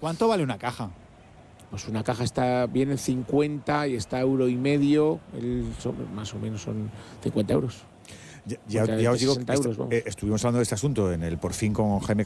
¿Cuánto vale una caja? Pues una caja viene en 50 y está €1,50, más o menos son 50 euros. Ya os digo, estuvimos hablando de este asunto en el Por Fin con Jaime